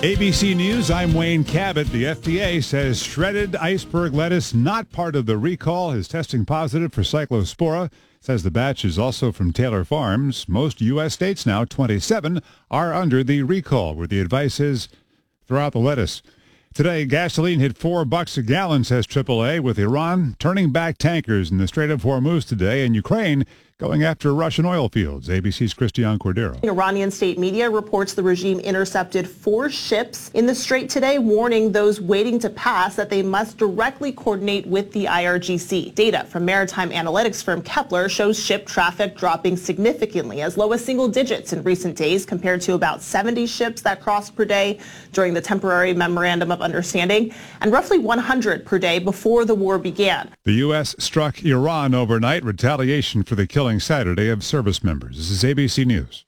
ABC News, I'm Wayne Cabot. The FDA says shredded iceberg lettuce not part of the recall is testing positive for cyclospora. Says the batch is also from Taylor Farms. Most U.S. states now, 27, are under the recall, where the advice is throughout the lettuce. Today, gasoline hit $4 a gallon, says AAA, with Iran turning back tankers in the Strait of Hormuz today and Ukraine going after Russian oil fields. ABC's Christiane Cordero. Iranian state media reports the regime intercepted 4 ships in the strait today, warning those waiting to pass that they must directly coordinate with the IRGC. Data from maritime analytics firm Kepler shows ship traffic dropping significantly, as low as single digits in recent days, compared to about 70 ships that crossed per day during the temporary memorandum of understanding, and roughly 100 per day before the war began. The U.S. struck Iran overnight, retaliation for the killing Saturday of service members. This is ABC News.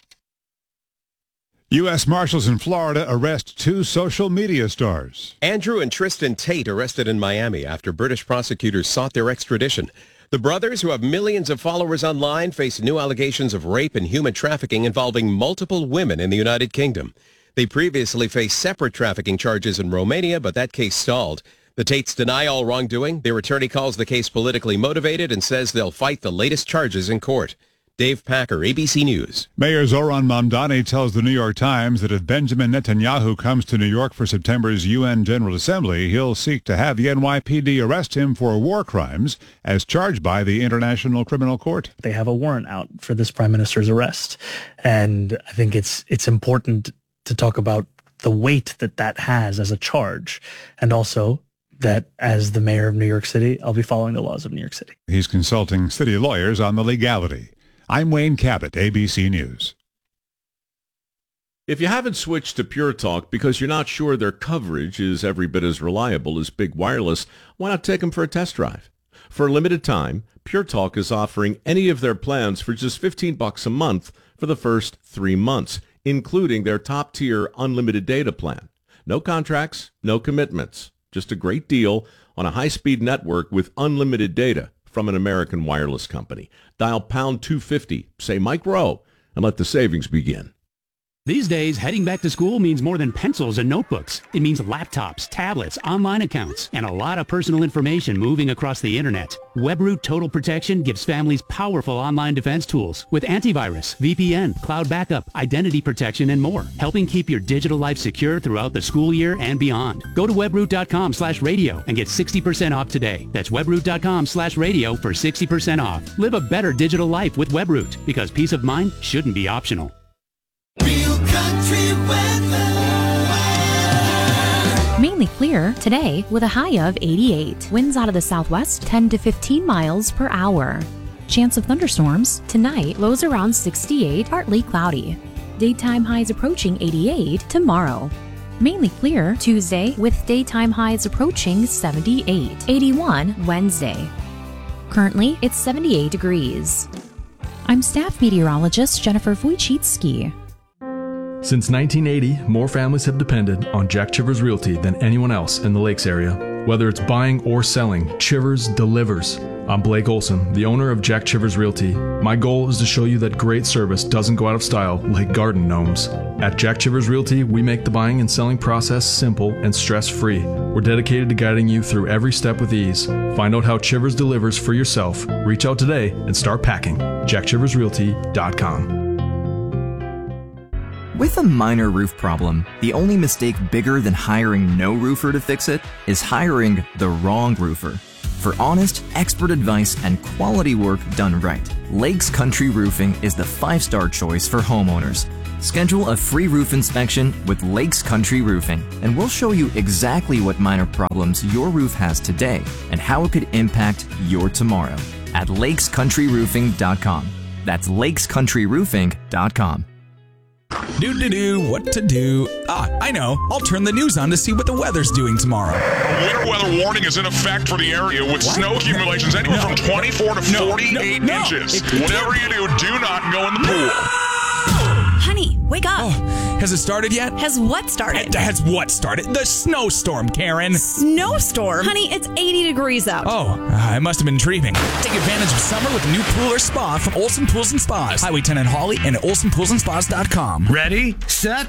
U.S. Marshals in Florida arrest 2 social media stars. Andrew and Tristan Tate arrested in Miami after British prosecutors sought their extradition. The brothers, who have millions of followers online, face new allegations of rape and human trafficking involving multiple women in the United Kingdom. They previously faced separate trafficking charges in Romania, but that case stalled. The Tates deny all wrongdoing. Their attorney calls the case politically motivated and says they'll fight the latest charges in court. Dave Packer, ABC News. Mayor Zoran Mamdani tells the New York Times that if Benjamin Netanyahu comes to New York for September's UN General Assembly, he'll seek to have the NYPD arrest him for war crimes as charged by the International Criminal Court. They have a warrant out for this prime minister's arrest. And I think it's important to talk about the weight that has as a charge, and also that as the mayor of New York City, I'll be following the laws of New York City. He's consulting city lawyers on the legality. I'm Wayne Cabot, ABC News. If you haven't switched to Pure Talk because you're not sure their coverage is every bit as reliable as Big Wireless, why not take them for a test drive? For a limited time, Pure Talk is offering any of their plans for just $15 a month for the first 3 months, including their top-tier unlimited data plan. No contracts, no commitments. Just a great deal on a high-speed network with unlimited data from an American wireless company. Dial pound 250, say Mike Rowe, and let the savings begin. These days, heading back to school means more than pencils and notebooks. It means laptops, tablets, online accounts, and a lot of personal information moving across the internet. WebRoot Total Protection gives families powerful online defense tools with antivirus, VPN, cloud backup, identity protection, and more, helping keep your digital life secure throughout the school year and beyond. Go to webroot.com/radio and get 60% off today. That's webroot.com/radio for 60% off. Live a better digital life with WebRoot, because peace of mind shouldn't be optional. Real country weather. Mainly clear today with a high of 88. Winds out of the southwest 10 to 15 miles per hour. Chance of thunderstorms tonight, lows around 68, partly cloudy. Daytime highs approaching 88 tomorrow. Mainly clear Tuesday with daytime highs approaching 78. 81 Wednesday. Currently, it's 78 degrees. I'm staff meteorologist Jennifer Wojcicki. Since 1980, more families have depended on Jack Chivers Realty than anyone else in the Lakes area. Whether it's buying or selling, Chivers delivers. I'm Blake Olson, the owner of Jack Chivers Realty. My goal is to show you that great service doesn't go out of style like garden gnomes. At Jack Chivers Realty, we make the buying and selling process simple and stress-free. We're dedicated to guiding you through every step with ease. Find out how Chivers delivers for yourself. Reach out today and start packing. JackChiversRealty.com. With a minor roof problem, the only mistake bigger than hiring no roofer to fix it is hiring the wrong roofer. For honest, expert advice and quality work done right, Lakes Country Roofing is the 5-star choice for homeowners. Schedule a free roof inspection with Lakes Country Roofing, and we'll show you exactly what minor problems your roof has today and how it could impact your tomorrow at lakescountryroofing.com. That's lakescountryroofing.com. What to do? I know. I'll turn the news on to see what the weather's doing tomorrow. A winter weather warning is in effect for the area with snow accumulations anywhere from 24 to 48 inches. Whatever you do not go in the pool. Honey, wake up. Oh, has it started yet? Has what started? Has what started? The snowstorm, Karen. Snowstorm? Honey, it's 80 degrees out. Oh, I must have been dreaming. Take advantage of summer with a new pool or spa from Olson Pools and Spas. Highway 10 in Hawley and at olsonpoolsandspas.com. Ready, set,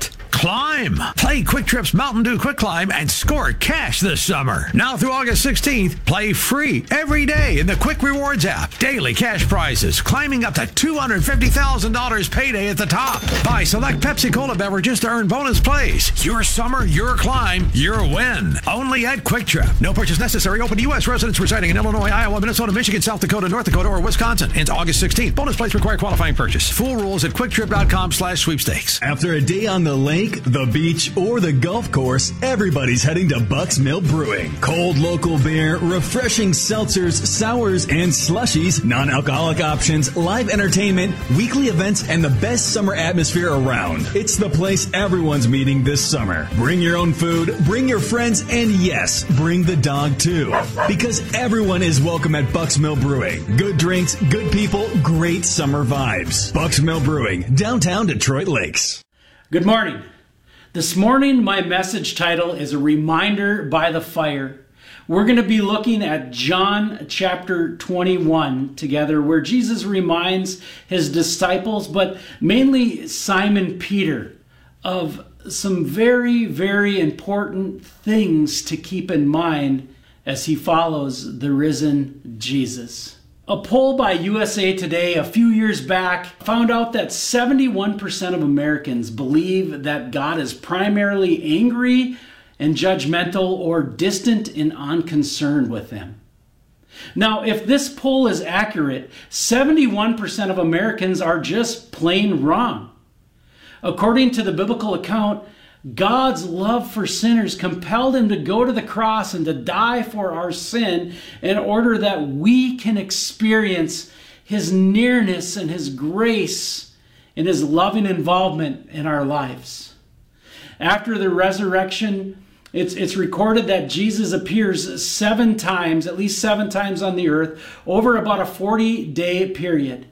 climb. Play Quick Trip's Mountain Dew Quick Climb and score cash this summer. Now through August 16th, play free every day in the Quick Rewards app. Daily cash prizes climbing up to $250,000 payday at the top. Buy select Pepsi Cola beverages to earn bonus plays. Your summer, your climb, your win. Only at Quick Trip. No purchase necessary. Open to U.S. residents residing in Illinois, Iowa, Minnesota, Michigan, South Dakota, North Dakota, or Wisconsin. Ends August 16th. Bonus plays require qualifying purchase. Full rules at QuickTrip.com/sweepstakes. After a day on the lake, the beach, or the golf course, everybody's heading to Buck's Mill Brewing. Cold local beer, refreshing seltzers, sours, and slushies, non-alcoholic options, live entertainment, weekly events, and the best summer atmosphere around. It's the place everyone's meeting this summer. Bring your own food, bring your friends, and yes, bring the dog too. Because everyone is welcome at Buck's Mill Brewing. Good drinks, good people, great summer vibes. Buck's Mill Brewing, downtown Detroit Lakes. Good morning. This morning, my message title is A Reminder by the Fire. We're going to be looking at John chapter 21 together, where Jesus reminds his disciples, but mainly Simon Peter, of some very, very important things to keep in mind as he follows the risen Jesus. A poll by USA Today a few years back found out that 71% of Americans believe that God is primarily angry and judgmental or distant and unconcerned with them. Now, if this poll is accurate, 71% of Americans are just plain wrong. According to the biblical account, God's love for sinners compelled him to go to the cross and to die for our sin in order that we can experience his nearness and his grace and his loving involvement in our lives. After the resurrection, it's recorded that Jesus appears 7 times, at least 7 times on the earth, over about a 40-day period.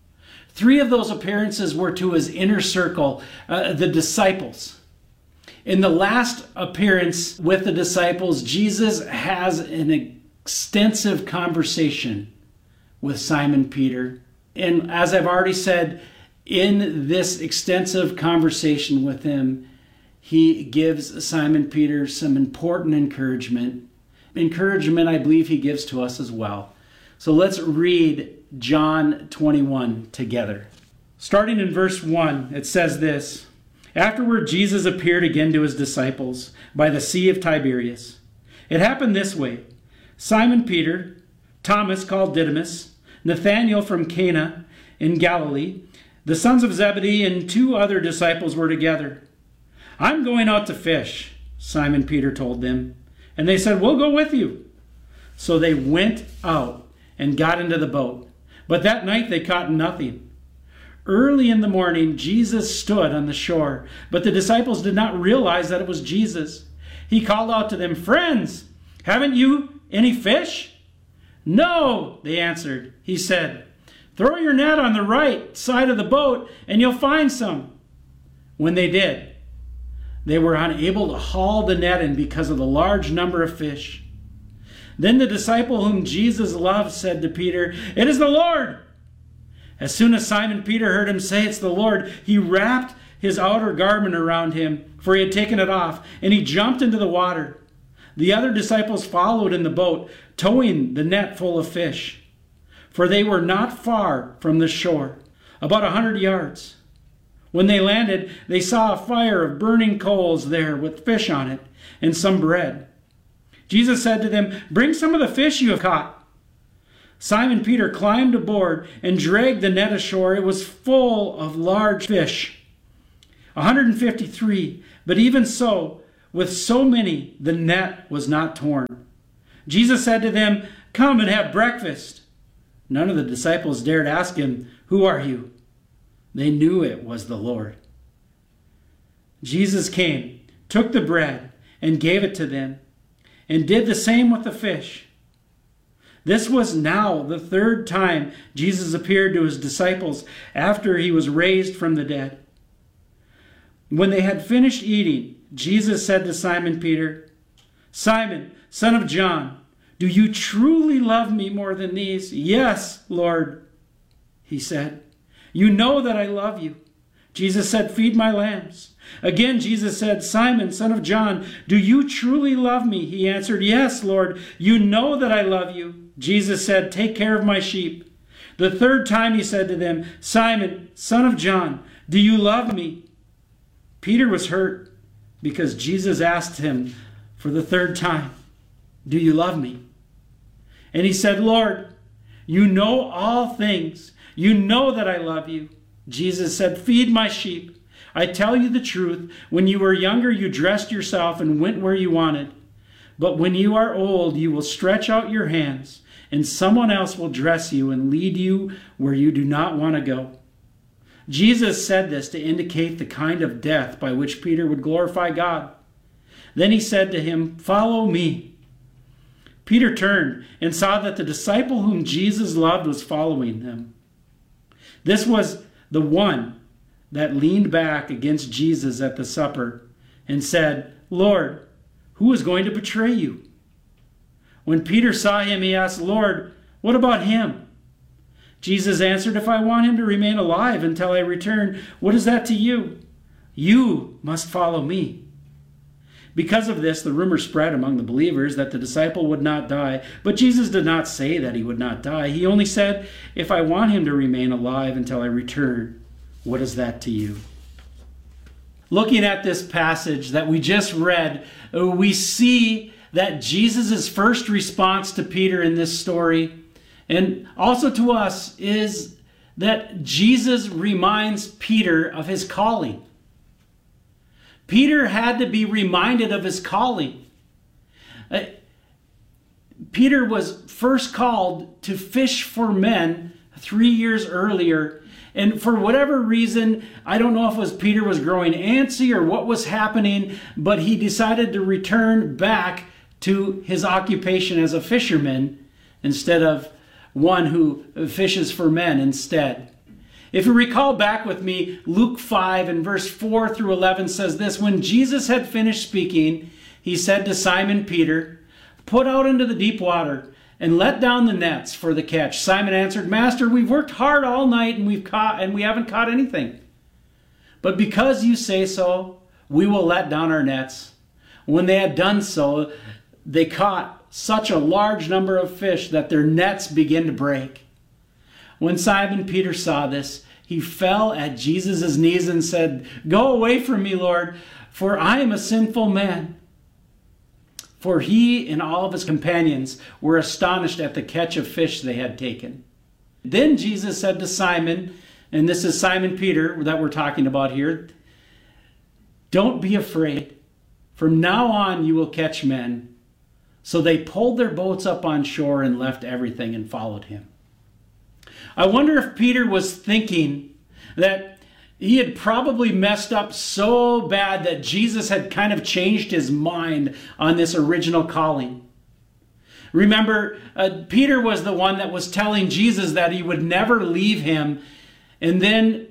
3 of those appearances were to his inner circle, the disciples. In the last appearance with the disciples, Jesus has an extensive conversation with Simon Peter. And as I've already said, in this extensive conversation with him, he gives Simon Peter some important encouragement. Encouragement I believe he gives to us as well. So let's read John 21 together. Starting in verse 1, it says this: Afterward, Jesus appeared again to his disciples by the Sea of Tiberias. It happened this way. Simon Peter, Thomas called Didymus, Nathanael from Cana in Galilee, the sons of Zebedee, and 2 other disciples were together. I'm going out to fish, Simon Peter told them. And they said, we'll go with you. So they went out and got into the boat. But that night they caught nothing. Early in the morning, Jesus stood on the shore, but the disciples did not realize that it was Jesus. He called out to them, Friends, haven't you any fish? No, they answered. He said, Throw your net on the right side of the boat, and you'll find some. When they did, they were unable to haul the net in because of the large number of fish. Then the disciple whom Jesus loved said to Peter, It is the Lord. As soon as Simon Peter heard him say it's the Lord, he wrapped his outer garment around him, for he had taken it off, and he jumped into the water. The other disciples followed in the boat, towing the net full of fish. For they were not far from the shore, about 100 yards. When they landed, they saw a fire of burning coals there with fish on it and some bread. Jesus said to them, Bring some of the fish you have caught. Simon Peter climbed aboard and dragged the net ashore. It was full of large fish, 153. But even so, with so many, the net was not torn. Jesus said to them, Come and have breakfast. None of the disciples dared ask him, Who are you? They knew it was the Lord. Jesus came, took the bread, and gave it to them, and did the same with the fish. This was now the 3rd time Jesus appeared to his disciples after he was raised from the dead. When they had finished eating, Jesus said to Simon Peter, Simon, son of John, do you truly love me more than these? Yes, Lord, he said. You know that I love you. Jesus said, Feed my lambs. Again, Jesus said, Simon, son of John, do you truly love me? He answered, yes, Lord, you know that I love you. Jesus said, take care of my sheep. The third time he said to them, Simon, son of John, do you love me? Peter was hurt because Jesus asked him for the third time, do you love me? And he said, Lord, you know all things. You know that I love you. Jesus said, feed my sheep. I tell you the truth, when you were younger, you dressed yourself and went where you wanted. But when you are old, you will stretch out your hands, and someone else will dress you and lead you where you do not want to go. Jesus said this to indicate the kind of death by which Peter would glorify God. Then he said to him, follow me. Peter turned and saw that the disciple whom Jesus loved was following them. This was the one that leaned back against Jesus at the supper and said, Lord, who is going to betray you? When Peter saw him, he asked, Lord, what about him? Jesus answered, if I want him to remain alive until I return, what is that to you? You must follow me. Because of this, the rumor spread among the believers that the disciple would not die. But Jesus did not say that he would not die. He only said, if I want him to remain alive until I return, what is that to you? Looking at this passage that we just read, we see that Jesus' first response to Peter in this story, and also to us, is that Jesus reminds Peter of his calling. Peter had to be reminded of his calling. Peter was first called to fish for men 3 years earlier. And for whatever reason, I don't know if it was Peter was growing antsy or what was happening, but he decided to return back to his occupation as a fisherman instead of one who fishes for men instead. If you recall back with me, Luke 5 and verse 4 through 11 says this, when Jesus had finished speaking, he said to Simon Peter, put out into the deep water and let down the nets for the catch. Simon answered, Master, we've worked hard all night and we haven't caught anything. But because you say so, we will let down our nets. When they had done so, they caught such a large number of fish that their nets began to break. When Simon Peter saw this, he fell at Jesus' knees and said, go away from me, Lord, for I am a sinful man. For he and all of his companions were astonished at the catch of fish they had taken. Then Jesus said to Simon, and this is Simon Peter that we're talking about here, don't be afraid. From now on you will catch men. So they pulled their boats up on shore and left everything and followed him. I wonder if Peter was thinking that he had probably messed up so bad that Jesus had kind of changed his mind on this original calling. Remember, Peter was the one that was telling Jesus that he would never leave him. And then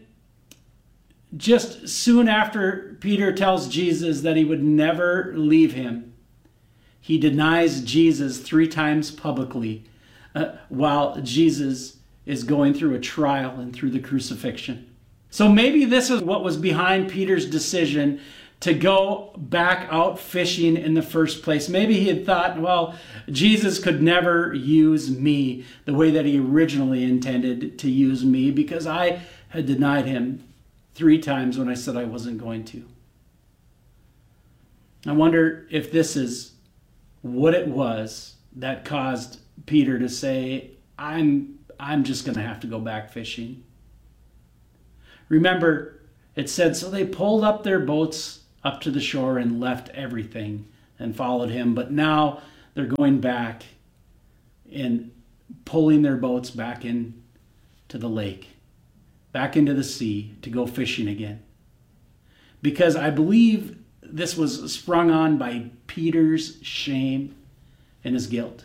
just soon after Peter tells Jesus that he would never leave him, he denies Jesus 3 times publicly while Jesus is going through a trial and through the crucifixion. So maybe this is what was behind Peter's decision to go back out fishing in the first place. Maybe he had thought, well, Jesus could never use me the way that he originally intended to use me because I had denied him 3 times when I said I wasn't going to. I wonder if this is what it was that caused Peter to say, I'm just going to have to go back fishing. Remember, it said, so they pulled up their boats up to the shore and left everything and followed him. But now they're going back and pulling their boats back into the lake, back into the sea to go fishing again. Because I believe this was sprung on by Peter's shame and his guilt.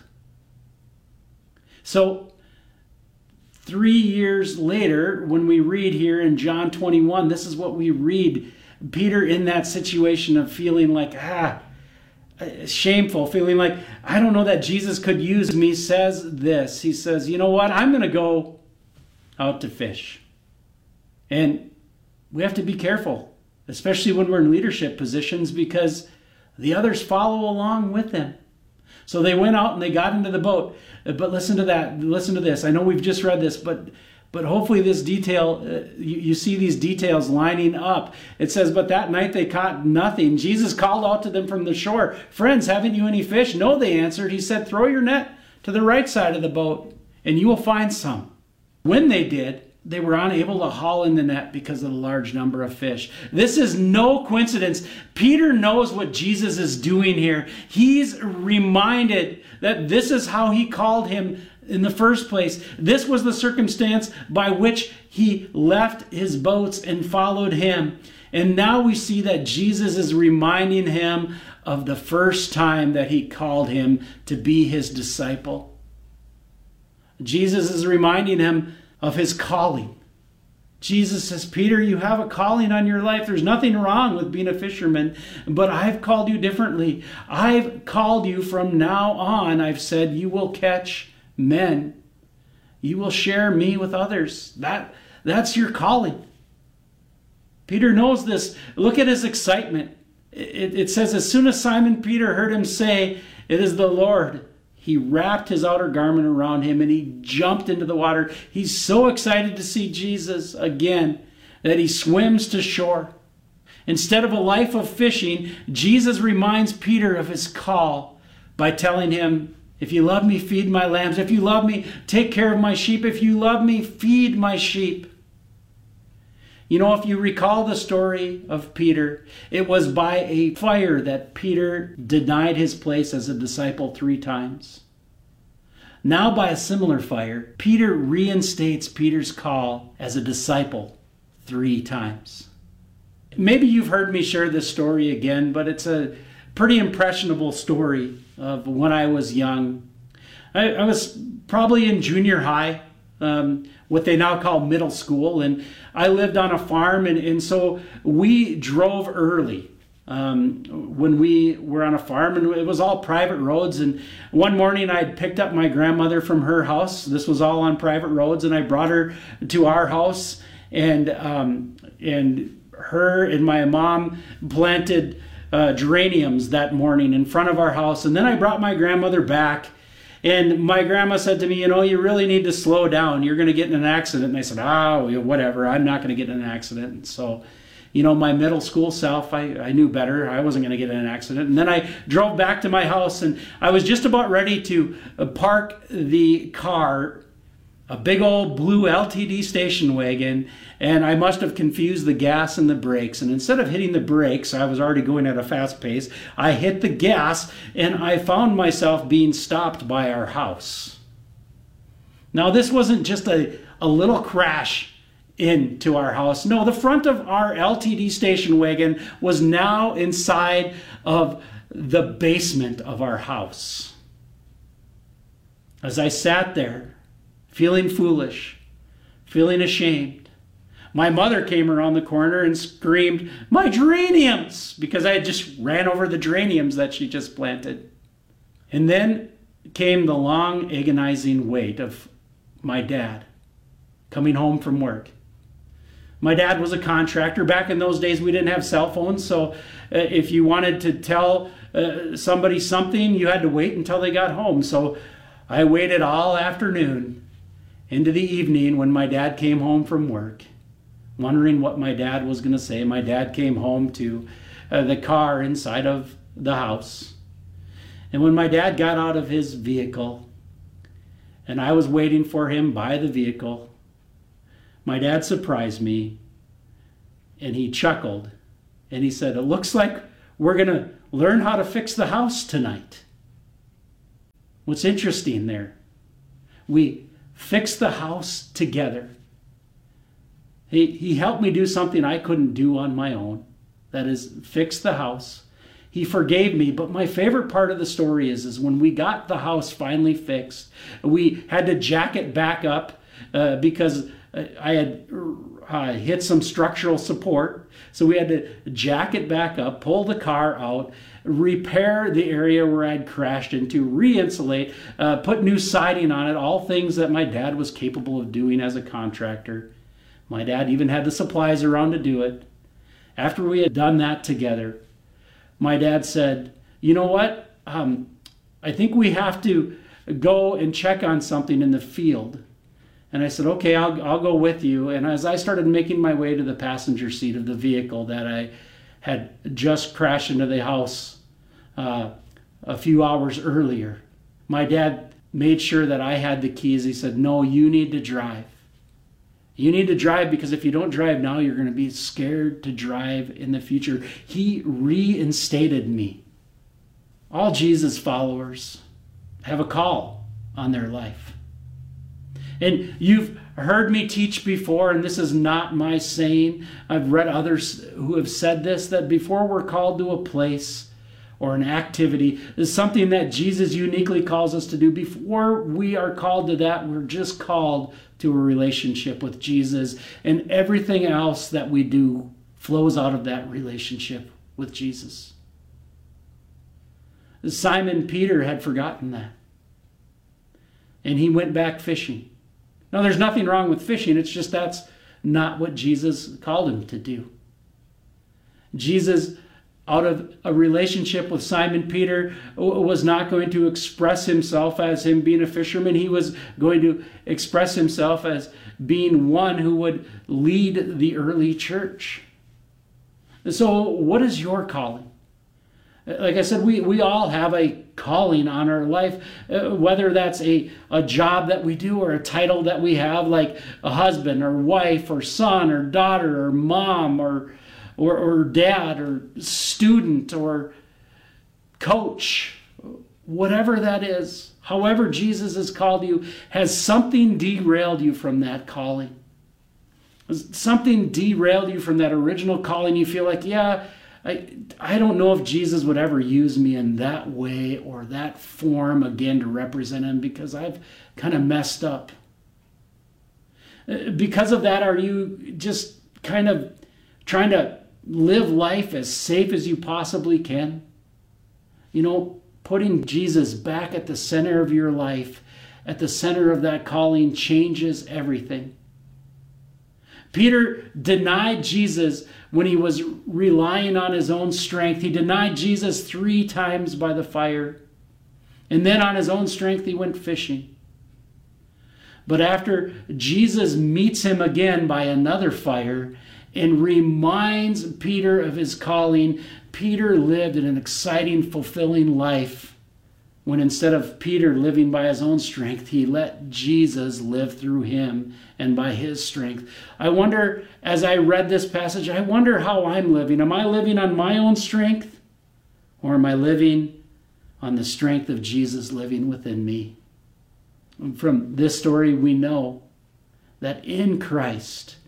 So 3 years later, when we read here in John 21, this is what we read. Peter in that situation of feeling like, shameful, feeling like, I don't know that Jesus could use me, says this. He says, you know what? I'm going to go out to fish. And we have to be careful especially when we're in leadership positions, because the others follow along with them. So they went out and they got into the boat. But listen to that. Listen to this. I know we've just read this, but hopefully this detail, you see these details lining up. It says, but that night they caught nothing. Jesus called out to them from the shore, friends, haven't you any fish? No, they answered. He said, throw your net to the right side of the boat and you will find some. When they did, they were unable to haul in the net because of the large number of fish. This is no coincidence. Peter knows what Jesus is doing here. He's reminded that this is how he called him in the first place. This was the circumstance by which he left his boats and followed him. And now we see that Jesus is reminding him of the first time that he called him to be his disciple. Jesus is reminding him of his calling. Jesus says, Peter, you have a calling on your life. There's nothing wrong with being a fisherman, but I've called you differently. I've called you from now on. I've said you will catch men. You will share me with others. That's your calling. Peter knows this. Look at his excitement. It says, as soon as Simon Peter heard him say, it is the Lord, he wrapped his outer garment around him and he jumped into the water. He's so excited to see Jesus again that he swims to shore. Instead of a life of fishing, Jesus reminds Peter of his call by telling him, if you love me, feed my lambs. If you love me, take care of my sheep. If you love me, feed my sheep. You know, if you recall the story of Peter, it was by a fire that Peter denied his place as a disciple 3 times. Now by a similar fire, Peter reinstates Peter's call as a disciple 3 times. Maybe you've heard me share this story again, but it's a pretty impressionable story of when I was young. I was probably in junior high, what they now call middle school, and I lived on a farm, and so we drove early when we were on a farm, and it was all private roads. And one morning I'd picked up my grandmother from her house. This was all on private roads, and I brought her to our house, and her and my mom planted geraniums that morning in front of our house. And then I brought my grandmother back, and my grandma said to me, you know, you really need to slow down. You're going to get in an accident. And I said, whatever. I'm not going to get in an accident. And so, you know, my middle school self, I knew better. I wasn't going to get in an accident. And then I drove back to my house, and I was just about ready to park the car, a big old blue LTD station wagon, and I must have confused the gas and the brakes. And instead of hitting the brakes, I was already going at a fast pace, I hit the gas, and I found myself being stopped by our house. Now, this wasn't just a little crash into our house. No, the front of our LTD station wagon was now inside of the basement of our house. As I sat there, feeling foolish, feeling ashamed, my mother came around the corner and screamed, my geraniums, because I had just ran over the geraniums that she just planted. And then came the long, agonizing wait of my dad coming home from work. My dad was a contractor. Back in those days, we didn't have cell phones, so if you wanted to tell somebody something, you had to wait until they got home. So I waited all afternoon into the evening when my dad came home from work, wondering what my dad was going to say. My dad came home to the car inside of the house. And when my dad got out of his vehicle, and I was waiting for him by the vehicle, my dad surprised me, and he chuckled, and he said, it looks like we're going to learn how to fix the house tonight. What's interesting there, we fixed the house together. He helped me do something I couldn't do on my own. That is, fix the house. He forgave me, but my favorite part of the story is when we got the house finally fixed, we had to jack it back up because I had hit some structural support. So we had to jack it back up, pull the car out, repair the area where I'd crashed into, re-insulate, put new siding on it, all things that my dad was capable of doing as a contractor. My dad even had the supplies around to do it. after we had done that together, my dad said, you know what? I think we have to go and check on something in the field. And I said, okay, I'll go with you. And as I started making my way to the passenger seat of the vehicle that I had just crashed into the house a few hours earlier, my dad made sure that I had the keys. He said, no, you need to drive. You need to drive, because if you don't drive now, you're going to be scared to drive in the future. He reinstated me. All Jesus followers have a call on their life. And you've heard me teach before, and this is not my saying. I've read others who have said this, that before we're called to a place or an activity, is something that Jesus uniquely calls us to do. Before we are called to that, we're just called to a relationship with Jesus, and everything else that we do flows out of that relationship with Jesus. Simon Peter had forgotten that, and he went back fishing. Now, there's nothing wrong with fishing. It's just that's not what Jesus called him to do. Jesus, out of a relationship with Simon Peter, was not going to express himself as him being a fisherman. He was going to express himself as being one who would lead the early church. So what is your calling? Like I said, we all have a calling on our life, whether that's a job that we do or a title that we have, like a husband or wife or son or daughter or mom or dad or student or coach, whatever that is. However Jesus has called you, has something derailed you from that calling. Something derailed you from that original calling. You feel like, yeah, I don't know if Jesus would ever use me in that way or that form again to represent him, because I've kind of messed up. Because of that, are you just kind of trying to live life as safe as you possibly can? You know, putting Jesus back at the center of your life, at the center of that calling, changes everything. Peter denied Jesus when he was relying on his own strength. He denied Jesus 3 times by the fire. And then on his own strength, he went fishing. But after Jesus meets him again by another fire and reminds Peter of his calling, Peter lived an exciting, fulfilling life, when instead of Peter living by his own strength, he let Jesus live through him and by his strength. I wonder, as I read this passage, I wonder how I'm living. Am I living on my own strength, or am I living on the strength of Jesus living within me? And from this story, we know that in Christ,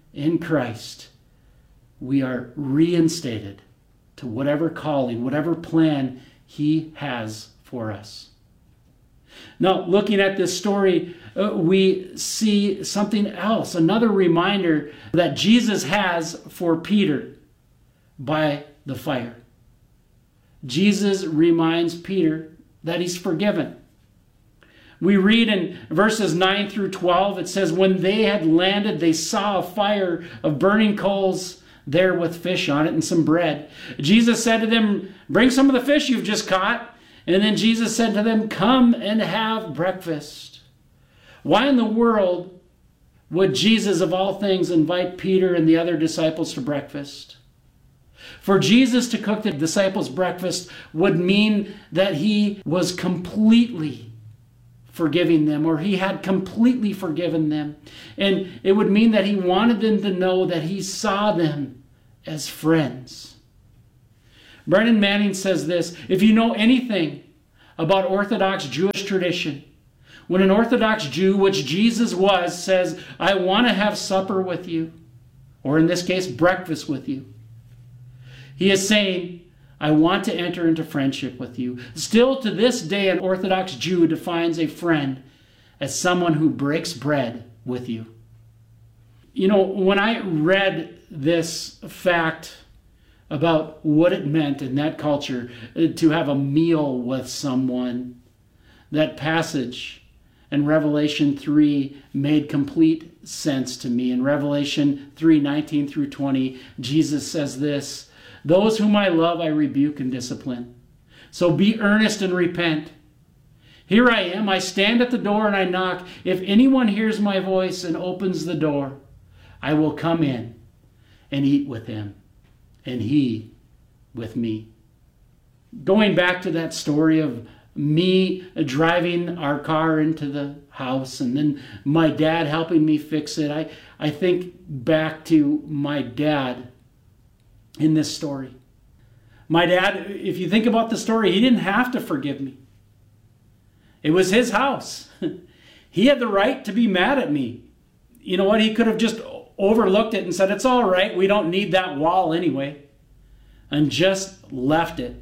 we are reinstated to whatever calling, whatever plan he has for us. Now, looking at this story, we see something else, another reminder that Jesus has for Peter by the fire. Jesus reminds Peter that he's forgiven. We read in verses 9 through 12, it says, when they had landed, they saw a fire of burning coals there with fish on it and some bread. Jesus said to them, bring some of the fish you've just caught. And then Jesus said to them, come and have breakfast. Why in the world would Jesus, of all things, invite Peter and the other disciples to breakfast? For Jesus to cook the disciples breakfast would mean that he was completely forgiving them, or he had completely forgiven them. And it would mean that he wanted them to know that he saw them as friends. Brennan Manning says this, if you know anything about Orthodox Jewish tradition, when an Orthodox Jew, which Jesus was, says, I want to have supper with you, or in this case, breakfast with you, he is saying, I want to enter into friendship with you. Still to this day, an Orthodox Jew defines a friend as someone who breaks bread with you. You know, when I read this fact about what it meant in that culture to have a meal with someone, that passage And Revelation 3 made complete sense to me. In Revelation 3:19 through 20, Jesus says this, "Those whom I love, I rebuke and discipline. So be earnest and repent. Here I am, I stand at the door and I knock. If anyone hears my voice and opens the door, I will come in and eat with him, and he with me." Going back to that story of me driving our car into the house and then my dad helping me fix it, I think back to my dad in this story. My dad, if you think about the story, he didn't have to forgive me. It was his house. He had the right to be mad at me. You know what? He could have just overlooked it and said, "It's all right, we don't need that wall anyway," and just left it.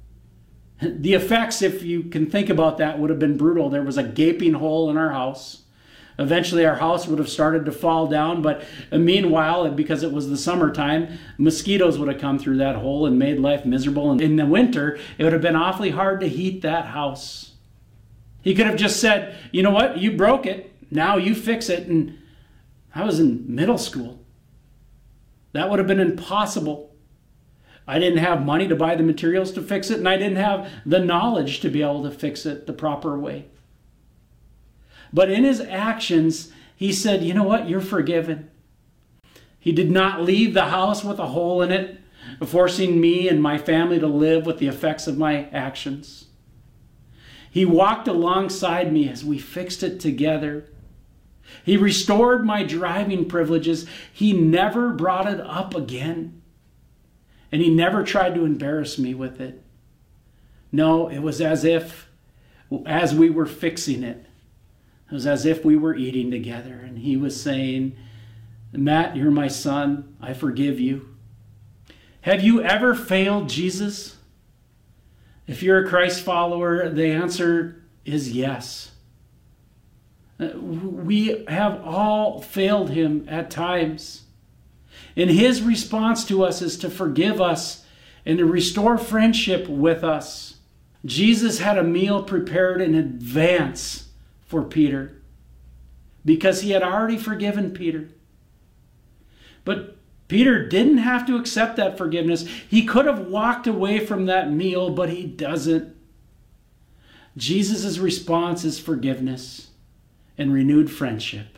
The effects, if you can think about that, would have been brutal. There was a gaping hole in our house. Eventually our house would have started to fall down, but meanwhile, because it was the summertime, mosquitoes would have come through that hole and made life miserable. And in the winter, it would have been awfully hard to heat that house. He could have just said, "You know what, you broke it, now you fix it." And I was in middle school. That would have been impossible. I didn't have money to buy the materials to fix it, and I didn't have the knowledge to be able to fix it the proper way. But in his actions, he said, "You know what? You're forgiven." He did not leave the house with a hole in it, forcing me and my family to live with the effects of my actions. He walked alongside me as we fixed it together. He restored my driving privileges. He never brought it up again. And he never tried to embarrass me with it. No, it was as we were fixing it, it was as if we were eating together. And he was saying, "Matt, you're my son. I forgive you." Have you ever failed Jesus? If you're a Christ follower, the answer is yes. We have all failed him at times. And his response to us is to forgive us and to restore friendship with us. Jesus had a meal prepared in advance for Peter because he had already forgiven Peter. But Peter didn't have to accept that forgiveness. He could have walked away from that meal, but he doesn't. Jesus' response is forgiveness and renewed friendship.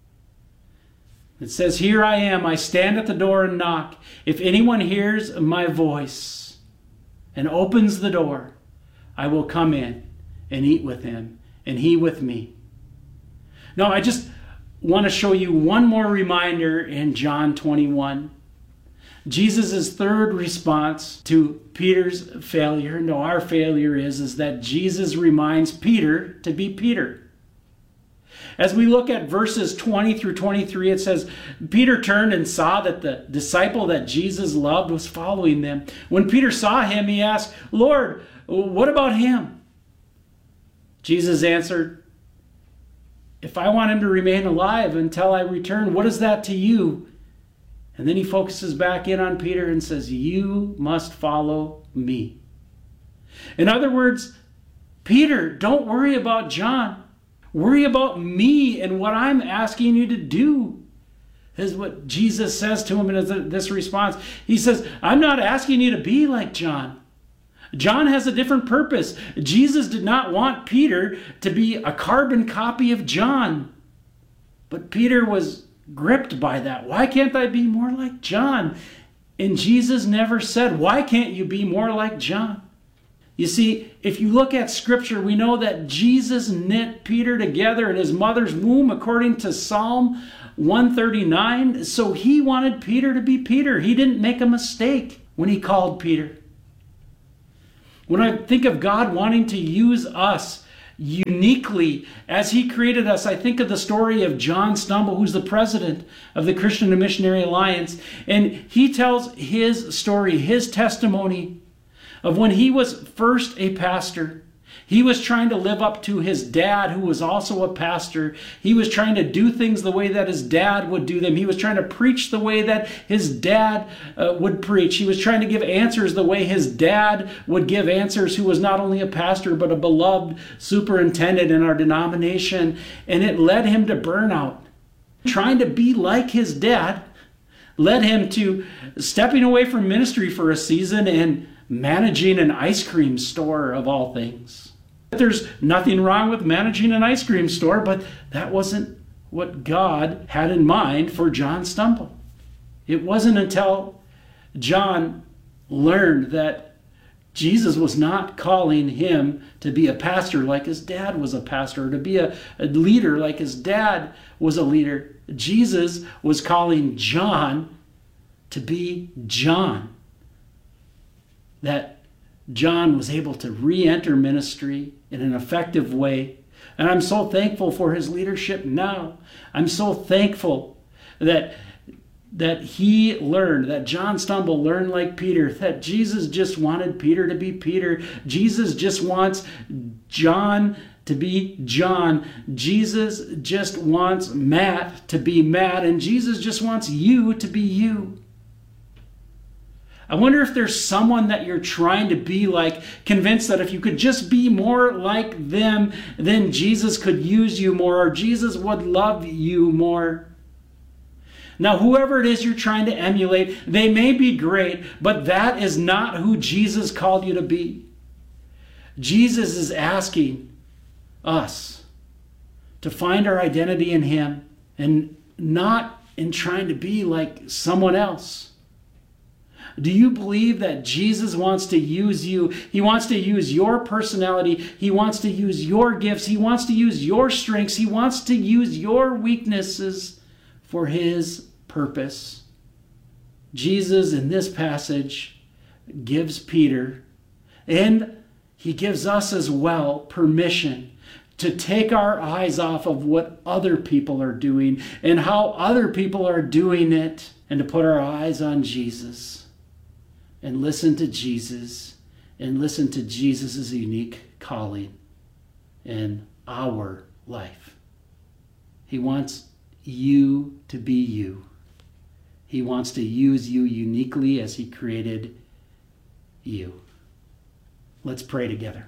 It says, "Here I am, I stand at the door and knock. If anyone hears my voice and opens the door, I will come in and eat with him, and he with me." Now, I just want to show you one more reminder in John 21. Jesus' third response to Peter's failure, no, our failure is that Jesus reminds Peter to be Peter. As we look at verses 20 through 23, it says, Peter turned and saw that the disciple that Jesus loved was following them. When Peter saw him, he asked, "Lord, what about him?" Jesus answered, "If I want him to remain alive until I return, what is that to you?" And then he focuses back in on Peter and says, "You must follow me." In other words, Peter, don't worry about John. Worry about me and what I'm asking you to do, is what Jesus says to him in this response. He says, "I'm not asking you to be like John. John has a different purpose." Jesus did not want Peter to be a carbon copy of John. But Peter was gripped by that. Why can't I be more like John? And Jesus never said, "Why can't you be more like John?" You see, if you look at Scripture, we know that Jesus knit Peter together in his mother's womb according to Psalm 139. So he wanted Peter to be Peter. He didn't make a mistake when he called Peter. When I think of God wanting to use us uniquely as he created us, I think of the story of John Stumble, who's the president of the Christian and Missionary Alliance. And he tells his story, his testimony of when he was first a pastor. He was trying to live up to his dad, who was also a pastor. He was trying to do things the way that his dad would do them. He was trying to preach the way that his dad would preach. He was trying to give answers the way his dad would give answers, who was not only a pastor, but a beloved superintendent in our denomination. And it led him to burnout. Trying to be like his dad led him to stepping away from ministry for a season and managing an ice cream store, of all things. There's nothing wrong with managing an ice cream store, but that wasn't what God had in mind for John Stumble. It wasn't until John learned that Jesus was not calling him to be a pastor like his dad was a pastor, or to be a leader like his dad was a leader. Jesus was calling John to be John. That John was able to re-enter ministry in an effective way. And I'm so thankful for his leadership now. I'm so thankful that he learned, that John Stumble learned like Peter, that Jesus just wanted Peter to be Peter. Jesus just wants John to be John. Jesus just wants Matt to be Matt. And Jesus just wants you to be you. I wonder if there's someone that you're trying to be like, convinced that if you could just be more like them, then Jesus could use you more, or Jesus would love you more. Now, whoever it is you're trying to emulate, they may be great, but that is not who Jesus called you to be. Jesus is asking us to find our identity in him and not in trying to be like someone else. Do you believe that Jesus wants to use you? He wants to use your personality. He wants to use your gifts. He wants to use your strengths. He wants to use your weaknesses for his purpose. Jesus, in this passage, gives Peter, and he gives us as well, permission to take our eyes off of what other people are doing and how other people are doing it, and to put our eyes on Jesus. And listen to Jesus, and listen to Jesus' unique calling in our life. He wants you to be you. He wants to use you uniquely as he created you. Let's pray together.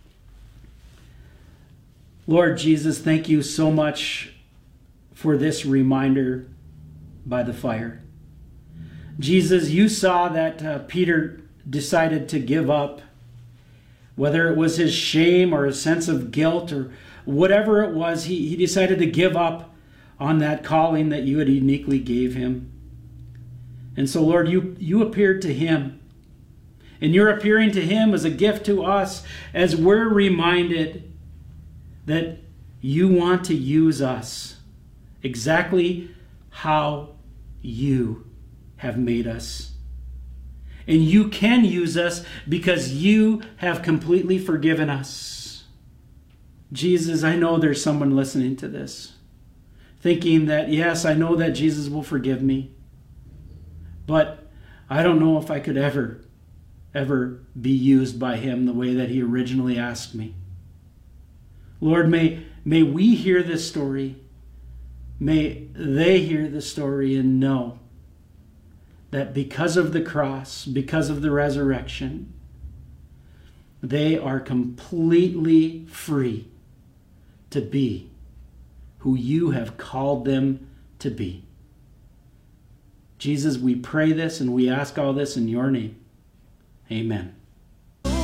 Lord Jesus, thank you so much for this reminder by the fire. Jesus, you saw that Peter decided to give up, whether it was his shame or a sense of guilt or whatever it was, he decided to give up on that calling that you had uniquely gave him. And so, Lord, you appeared to him, and you're appearing to him as a gift to us as we're reminded that you want to use us exactly how you have made us. And you can use us because you have completely forgiven us. Jesus, I know there's someone listening to this, thinking that, yes, I know that Jesus will forgive me, but I don't know if I could ever be used by him the way that he originally asked me. Lord, may we hear this story. May they hear the story and know that because of the cross, because of the resurrection, they are completely free to be who you have called them to be. Jesus, we pray this and we ask all this in your name. Amen.